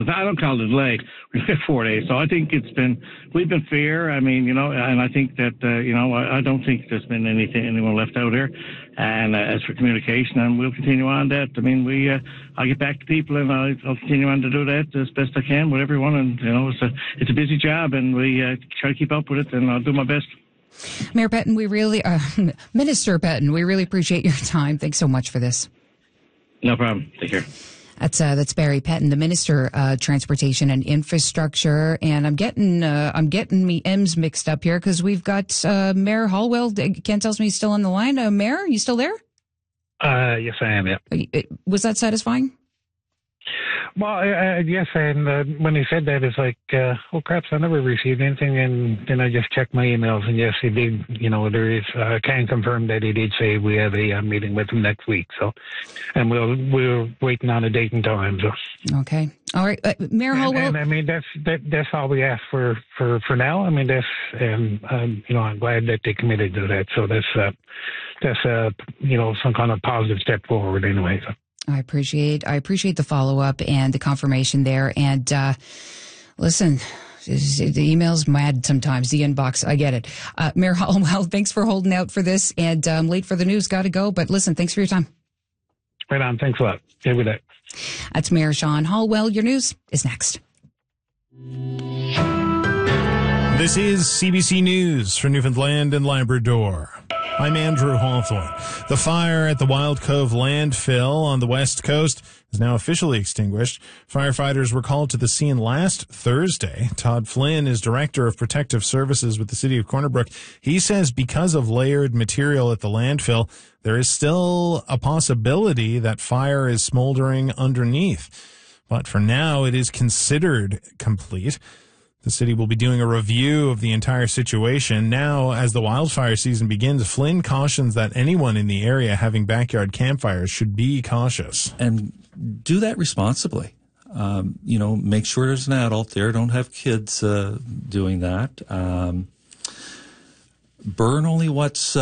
I don't call it a delay. We've got 4 days, so I think we've been fair. I mean, and I think that I don't think there's been anyone left out here. And as for communication, and we'll continue on that. I mean, I'll get back to people, and I'll continue on to do that as best I can with everyone. And it's a busy job, and we try to keep up with it, and I'll do my best. Mayor Petten, Minister Petten, we really appreciate your time. Thanks so much for this. No problem. Take care. That's Barry Petten, the Minister of Transportation and Infrastructure, and I'm getting me M's mixed up here because we've got Mayor Hallwell. Ken tells me he's still on the line. Mayor, are you still there? Yes, I am. Yeah. Was that satisfying? Well, yes, and when he said that, it's like, oh, perhaps I never received anything, and then I just checked my emails, and yes, he did. There is. I can confirm that he did say we have a meeting with him next week. So, and we're waiting on a date and time. So. Okay, all right, Mayor Hallwell. And I mean, that's all we ask for now. I mean, I'm glad that they committed to that. So that's some kind of positive step forward anyway. So. I appreciate the follow-up and the confirmation there. And listen, the email's mad sometimes, the inbox. I get it. Mayor Hallwell, thanks for holding out for this. And I'm late for the news. Got to go. But listen, thanks for your time. Right on. Thanks a lot. Have a good day. That's Mayor Sean Hallwell. Your news is next. This is CBC News for Newfoundland and Labrador. I'm Andrew Hawthorne. The fire at the Wild Cove landfill on the west coast is now officially extinguished. Firefighters were called to the scene last Thursday. Todd Flynn is Director of Protective Services with the City of Corner Brook. He says because of layered material at the landfill, there is still a possibility that fire is smoldering underneath. But for now, it is considered complete. The city will be doing a review of the entire situation. Now, as the wildfire season begins, Flynn cautions that anyone in the area having backyard campfires should be cautious. And do that responsibly. Make sure there's an adult there. Don't have kids doing that. Burn only what's,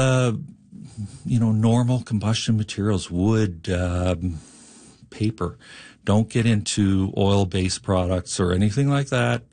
normal combustion materials, wood, paper. Don't get into oil-based products or anything like that.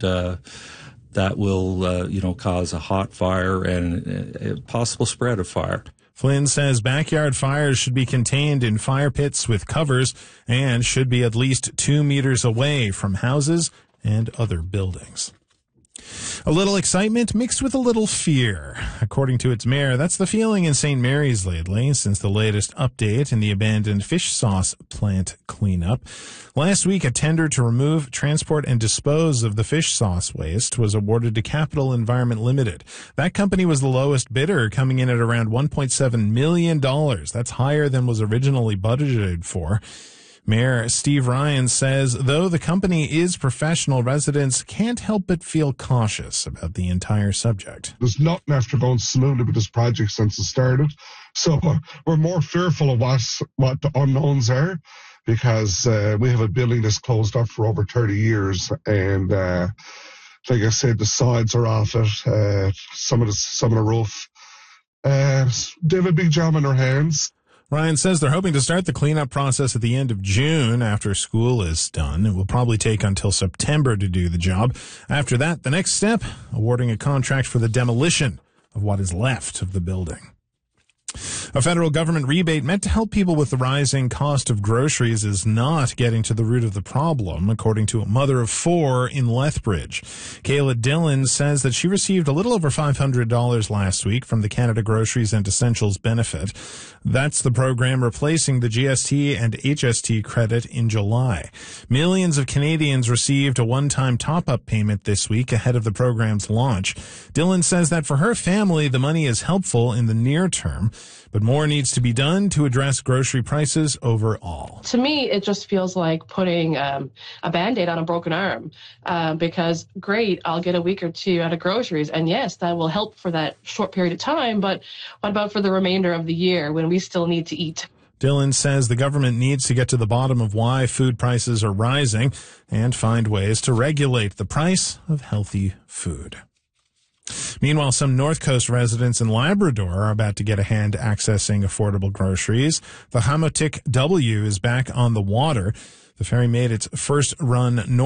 That will, cause a hot fire and a possible spread of fire. Flynn says backyard fires should be contained in fire pits with covers and should be at least 2 meters away from houses and other buildings. A little excitement mixed with a little fear. According to its mayor, that's the feeling in St. Mary's lately since the latest update in the abandoned fish sauce plant cleanup. Last week, a tender to remove, transport, and dispose of the fish sauce waste was awarded to Capital Environment Limited. That company was the lowest bidder, coming in at around $1.7 million. That's higher than was originally budgeted for. Mayor Steve Ryan says, though the company is professional, residents can't help but feel cautious about the entire subject. There's nothing after going smoothly with this project since it started. So we're more fearful of what the unknowns are because we have a building that's closed up for over 30 years. And like I said, the sides are off it, some of the roof. They have a big job on their hands. Ryan says they're hoping to start the cleanup process at the end of June after school is done. It will probably take until September to do the job. After that, the next step, awarding a contract for the demolition of what is left of the building. A federal government rebate meant to help people with the rising cost of groceries is not getting to the root of the problem, according to a mother of 4 in Lethbridge. Kayla Dillon says that she received a little over $500 last week from the Canada Groceries and Essentials benefit. That's the program replacing the GST and HST credit in July. Millions of Canadians received a one-time top-up payment this week ahead of the program's launch. Dillon says that for her family, the money is helpful in the near term, but more needs to be done to address grocery prices overall. To me, it just feels like putting a Band-Aid on a broken arm because, great, I'll get a week or two out of groceries. And yes, that will help for that short period of time. But what about for the remainder of the year when we still need to eat? Dillon says the government needs to get to the bottom of why food prices are rising and find ways to regulate the price of healthy food. Meanwhile, some North Coast residents in Labrador are about to get a hand accessing affordable groceries. The Hamotik W is back on the water. The ferry made its first run north